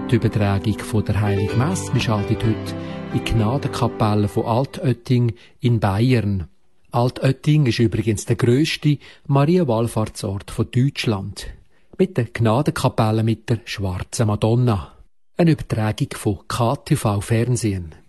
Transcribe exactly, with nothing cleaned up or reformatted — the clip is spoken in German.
Die Übertragung von der Heiligen Messe beschaltet heute in die Gnadenkapelle von Altötting in Bayern. Altötting ist übrigens der grösste Marienwallfahrtsort von Deutschland. Mit der Gnadenkapelle mit der Schwarzen Madonna. Eine Übertragung von K T V Fernsehen.